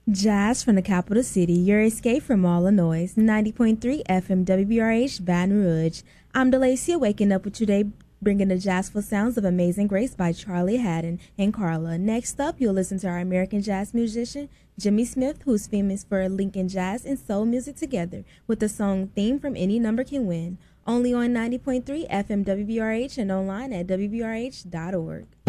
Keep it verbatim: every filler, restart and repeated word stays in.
Jazz from the capital city, your escape from all the noise. ninety point three F M W B R H Baton Rouge. I'm Delacia, waking up with you today, bringing the jazzful sounds of Amazing Grace by Charlie Haddon and Carla. Next up, you'll listen to our American jazz musician, Jimmy Smith, who's famous for linking jazz and soul music together with the song Theme from Any Number Can Win. Only on ninety point three F M W B R H and online at W B R H dot org.